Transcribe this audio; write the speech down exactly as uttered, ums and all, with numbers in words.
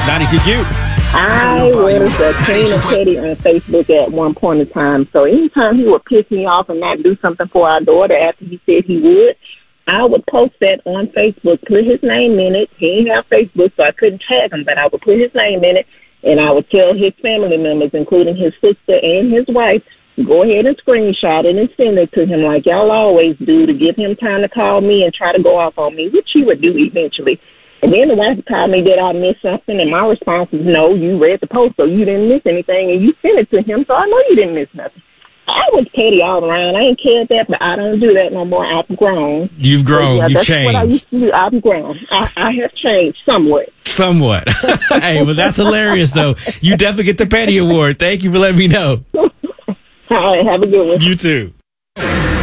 Donnie T Q. I was a king of petty on Facebook at one point in time. So anytime he would piss me off and not do something for our daughter after he said he would, I would post that on Facebook, put his name in it. He didn't have Facebook, so I couldn't tag him, but I would put his name in it, and I would tell his family members, including his sister and his wife, go ahead and screenshot it and send it to him like y'all always do, to give him time to call me and try to go off on me, which he would do eventually. And then the wife called me, did I miss something? And my response is, no, you read the post, so you didn't miss anything, and you sent it to him, so I know you didn't miss nothing. I was petty all around. I ain't cared that, but I don't do that no more. I've grown. You've grown. So, yeah, You've that's changed. What I used to do. I've grown. I, I have changed somewhat. Somewhat. Hey, well, that's hilarious, though. You definitely get the petty award. Thank you for letting me know. All right, have a good one. You too.